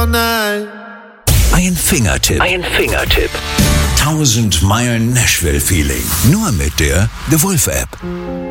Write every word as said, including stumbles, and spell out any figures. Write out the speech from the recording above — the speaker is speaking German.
Ein Fingertipp. Ein Fingertipp. tausend Meilen Nashville-Feeling. Nur mit der The Wolf App.